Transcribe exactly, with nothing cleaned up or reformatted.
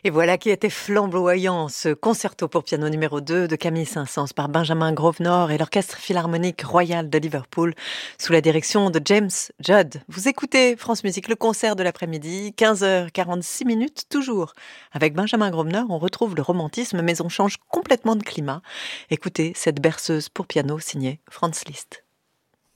Et voilà qui était flamboyant, ce concerto pour piano numéro deux de Camille Saint-Saëns par Benjamin Grosvenor et l'Orchestre Philharmonique Royal de Liverpool sous la direction de James Judd. Vous écoutez France Musique, le concert de l'après-midi, quinze heures quarante-six minutes toujours. Avec Benjamin Grosvenor, on retrouve le romantisme mais on change complètement de climat. Écoutez cette berceuse pour piano signée Franz Liszt.